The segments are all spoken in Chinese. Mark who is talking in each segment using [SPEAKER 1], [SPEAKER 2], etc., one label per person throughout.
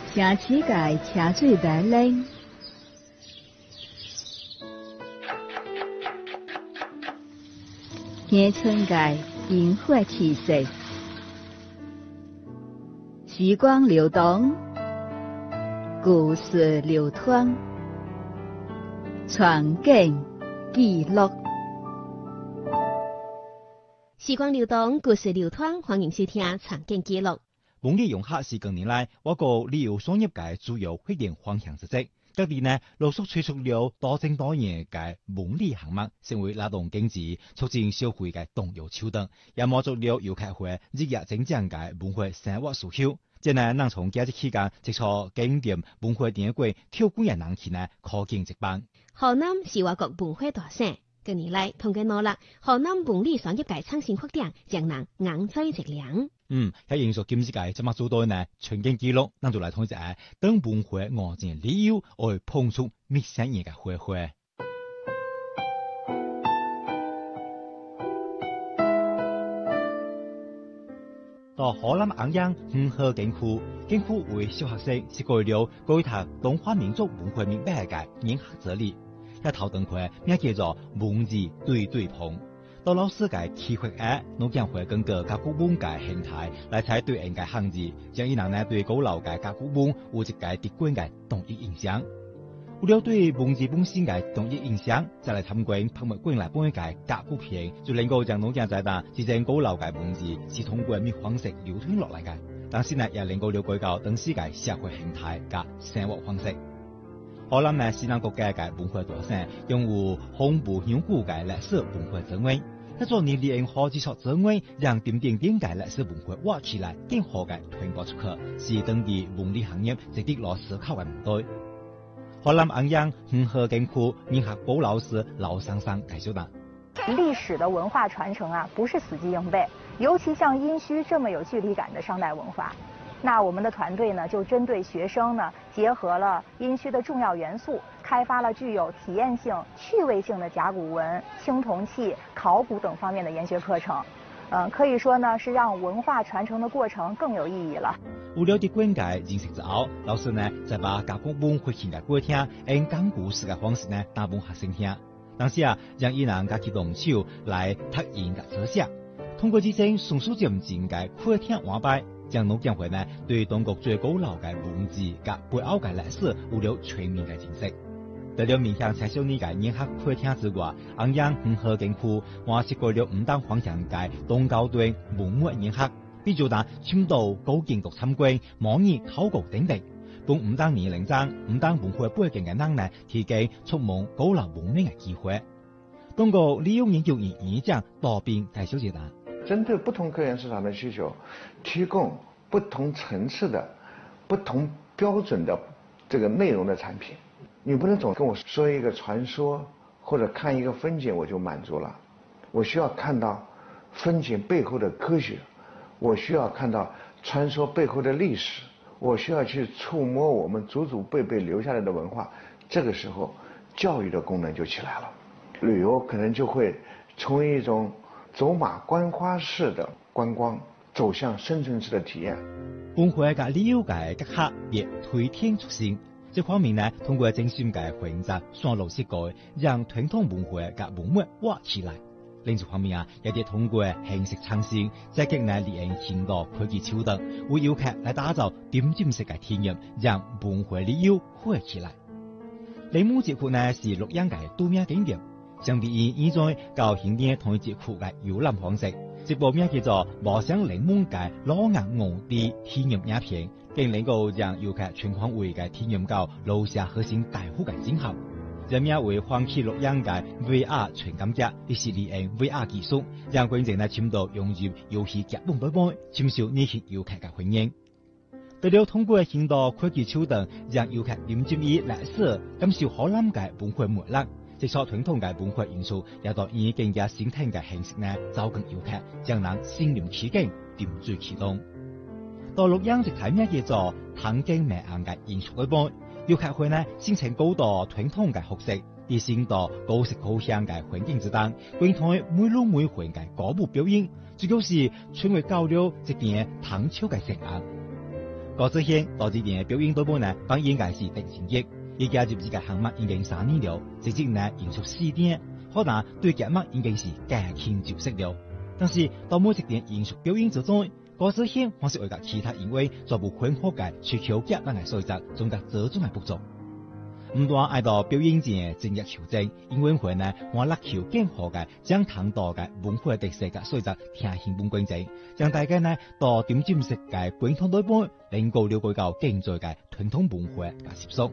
[SPEAKER 1] 城市界车水白冷，乡村界烟火气息，时光流动，故事流淌，传景记录。
[SPEAKER 2] 时光流动，故事流淌，欢迎收听《场景记录》。
[SPEAKER 3] 本地游客是近年来我国旅游商业界主要发展方向之一。各地呢陆续推出了多种多样嘅文旅项目，成为拉动经济、促进消费嘅重要手段，也满足了游客会日益增长嘅文化生活需求。即呢，能从假日期间接触景点文化典故，挑几人人气呢可见一斑。
[SPEAKER 2] 河南是我国文化大省。近年来，通过努力，河南文旅商业界创新发展，将人硬在一两。
[SPEAKER 3] 喺延续今次界这么做到呢，全景记录，咱就来睇一下等文化外展旅游，来碰触陌生人嘅花花。到河南安阳黄河景区为小学生设计了改读东华民族文化明白嘅研学哲理。一头灯会名叫做文字对碰，到老师嘅启发下，侬将会根据甲古文嘅形态来猜对应嘅汉字，将伊人呢对古老嘅甲古文有一个直观嘅同一印象。为了对文字本身嘅同一印象，再来参观博物馆来搬嘅甲骨片，就能够将侬将在那真正古老嘅文字是通过咩方式流传落来嘅，但是呢也能够了解到当时嘅社会形态甲生活方式。河南呢是咱国家嘅文化大省，拥有丰富悠久嘅历史文化资源。一座年历好技术资源，让点点点嘅历史文化挖起来，更好嘅传播出去，是当地文旅行业值得来思考嘅问题。河南安阳黄河景区研学部老师老桑桑介绍道：
[SPEAKER 4] 历史的文化传承啊，不是死记硬背，尤其像殷墟这么有距离感的商代文化。那我们的团队呢，就针对学生呢，结合了殷墟的重要元素，开发了具有体验性、趣味性的甲骨文、青铜器、考古等方面的研学课程。可以说呢，是让文化传承的过程更有意义了。
[SPEAKER 3] 为了啲观界认识之后，老师呢再把甲骨文会听嘅过听，用讲故事嘅方式呢打本学生听。但是让伊人家己动手来读研嘅书写，通过这种顺序渐进嘅会听玩摆。将侬将会呢对中国最古老嘅文字及背后嘅历史有了全面嘅认识。除了面向青少年嘅研学课程之外，安阳黄河景区还设计了5档方向嘅中高端文物研学，比如打深度高建筑参观、模拟考古等等，帮5档年龄层、5档文化背景嘅人呢提供触摸古老文明嘅机会。通过利用研究与演讲多边介绍一下。
[SPEAKER 5] 针对不同科研市场的需求，提供不同层次的、不同标准的这个内容的产品。你不能总跟我说一个传说或者看一个风景我就满足了，我需要看到风景背后的科学，我需要看到传说背后的历史，我需要去触摸我们祖祖辈辈留下来的文化。这个时候，教育的功能就起来了，旅游可能就会从一种走马观花式的观光走向深层次的体验。
[SPEAKER 3] 文化嘅旅游界各客也推天出新，这方面呢，通过精心嘅选择线路设计，让传统文化嘅文物挖起来。另一方面也得通过形式创新，积极呢利用现代科技手段，为游客来打造点睛式嘅体验，让文化旅游火起来。铃木节区呢是洛阳嘅著名景点。相比于以前较现代同一节区嘅游览方式，这部名叫做《冒险柠檬嘅老硬我的体验影片》，更能够让游客全方位嘅体验到楼下核心大户嘅景象。人名为欢喜洛阳嘅 VR 传感者，亦是利用 VR 技术，让观众呢深度融入游戏剧本内部，深受年轻游客嘅欢迎。除了通过现代科技手段，让游客沉浸于历史，感受河南嘅文化魅力。接触传统嘅文化元素，也到以更加先进嘅形式呢，走近游客，将人身临其境，点缀其中。到洛阳一睇名叫做唐景明暗嘅演出一般，游客會呢先請高度傳統嘅學識，而先到高色高香嘅環境之中，觀睇每路每環嘅歌舞表演，主要是傳為交流一件唐朝嘅聲音。 高子谦导致点表演隊本呢，本應該是定成績，而加入呢個項目已經3年了，直接呢延續4點，可能對節目已經是駕輕就熟了。但是到每一點延續表演之中，高子謙還是為個其他因為做部很好嘅需求節目嘅所在，總得這種嘅不足。唔單愛到表演前正日求證，因為會呢，我力求更好嘅將唐代嘅文化特色嘅所在聽興本觀眾，讓大家呢到點進式嘅本土對本，能夠了解到更多嘅傳統文化嘅習俗。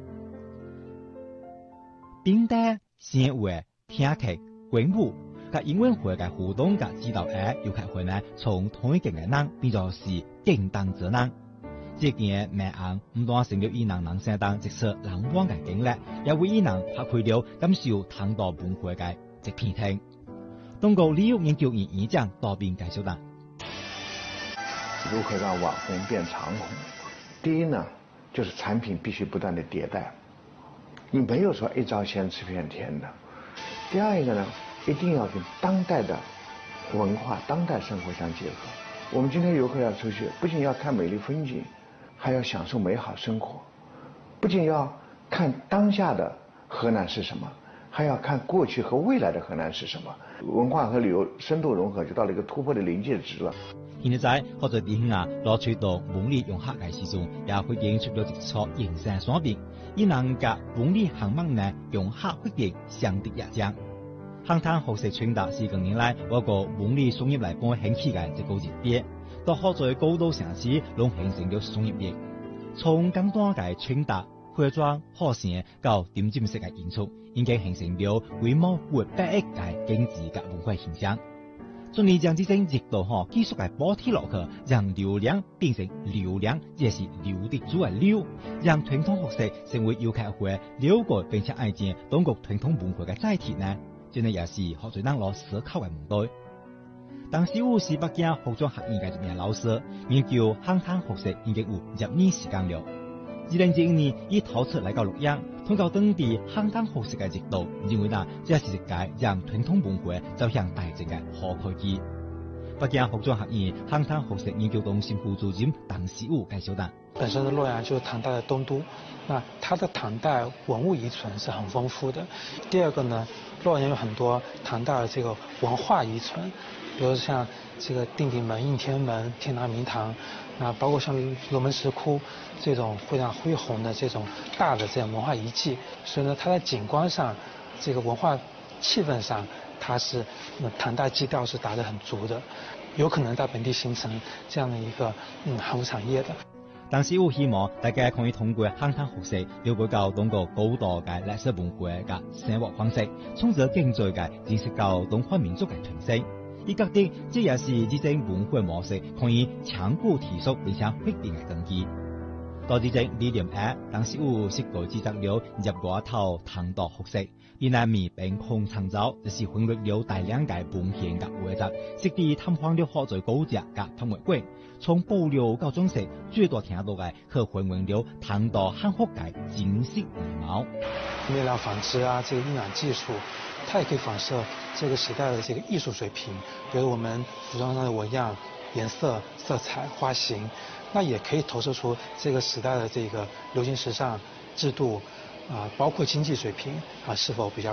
[SPEAKER 3] 並且先會聽劇、觀舞，嘅英文會嘅互動嘅指導又係會呢從同一個嘅人變作是更當之人。這件內容唔單成了以人生當直接難忘嘅經歷，也為以人發揮了感受唐代文化嘅一片天。通過利用研究而演講多邊介紹的。
[SPEAKER 5] 如何讓網紅變長紅？第一呢，就是產品必須不斷的迭代，你沒有說一招鮮吃遍天的。第二一個呢，一定要跟當代的文化、當代生活相結合。我們今天遊客要出去，不僅要看美麗風景，還要享受美好生活，不僅要看當下的河南是什麼，還要看過去和未來的河南是什麼。文化和旅遊深度融合，就到了一個突破的臨界值了。
[SPEAKER 3] 現在學在地方攞出到文理融合嘅時鐘，也會演出咗一撮形成雙邊，以能嘅文理項目呢融合會定相得益彰。航灘學食傳達是近年來我個文理商業來幫興起嘅一個熱點。到好在高度城市攏形成了商業業，從簡單嘅穿搭、化妝、學成到點進式嘅演出，已經形成了規模逾100億嘅經濟嘅文化現象。盡力將這種熱度技術嘅補貼落去，讓流量變成流量，這是留得住嘅流，讓傳統學識成為遊客會了解並且愛見中國傳統文化嘅載體呢？真係也是學在人攞思考嘅問題。當時我是北京服裝學院嘅一名老師，研究航灘學識已經有10年時間了。2011年，伊頭次來到洛陽，通過當地航灘學識嘅熱度，認為呢，這是一個讓傳統文化走向大眾嘅好契機。北京服裝學院航灘學識研究中心副主任鄧時武介紹的。
[SPEAKER 6] 本身的洛陽就是唐代的東都，那它的唐代文物遺存是很豐富的。第二個呢，洛陽有很多唐代的這個文化遺存，比如像這個定鼎門、應天門、天南明堂，包括像龍門石窟這種非常恢宏的這種大的這樣文化遺跡，所以呢，它在景觀上、這個文化氣氛上，它是唐代基調是打得很足的，有可能在本地形成這樣的一個航空產業的。
[SPEAKER 3] 但是我希望大家可以通過航灘學識，了解到中國高度嘅歷史文化嘅生活方式，從而更在嘅認識到中華民族嘅傳承。而覺得這也是這種文化模式可以長久持續並且穩定嘅根基。到這種理念下，當時我設計製作了入過頭唐代學識，而南面並空創造，就是混入了大量嘅文獻嘅畫質，使地探訪了好在高質嘅博物館。從保留到裝飾，最多聽到嘅可還原了唐代漢服嘅精細羽毛。
[SPEAKER 6] 面料紡織啊，這個印染技術，它也可以反射這個時代的這個藝術水平。比如我們服裝上的紋樣、顏色、色彩、花型，那也可以投射出這個時代的這個流行時尚、制度啊，包括經濟水平啊，是否比較